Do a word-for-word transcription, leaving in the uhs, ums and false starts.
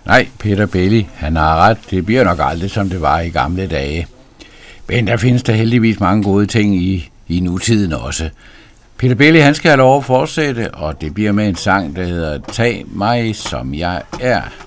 Nej, Peter Belli, han har ret. Det bliver nok aldrig, som det var i gamle dage. Men der findes der heldigvis mange gode ting i, i nutiden også. Peter Belli, han skal have lov at fortsætte, og det bliver med en sang, der hedder Tag mig, som jeg er.